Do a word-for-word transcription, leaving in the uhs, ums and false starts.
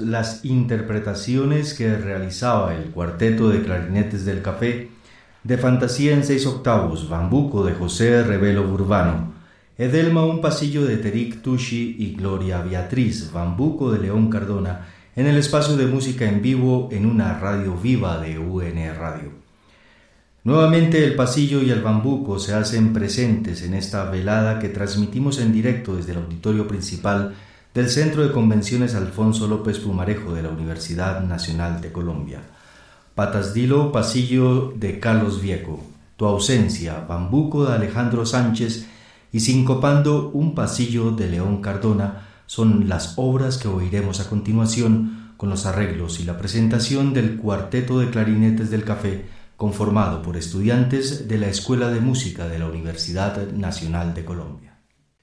las interpretaciones que realizaba el Cuarteto de Clarinetes del Café de Fantasía en seis octavos, Bambuco de José Revelo Burbano, Edelma un pasillo de Terik Tushi y Gloria Beatriz, Bambuco de León Cardona, en el espacio de música en vivo en una radio viva de U N Radio. Nuevamente el pasillo y el bambuco se hacen presentes en esta velada que transmitimos en directo desde el auditorio principal del Centro de Convenciones Alfonso López Pumarejo de la Universidad Nacional de Colombia. Patasdilo, pasillo de Carlos Vieco, Tu ausencia, bambuco de Alejandro Sánchez y Sincopando un pasillo de León Cardona son las obras que oiremos a continuación con los arreglos y la presentación del Cuarteto de Clarinetes del Café, conformado por estudiantes de la Escuela de Música de la Universidad Nacional de Colombia.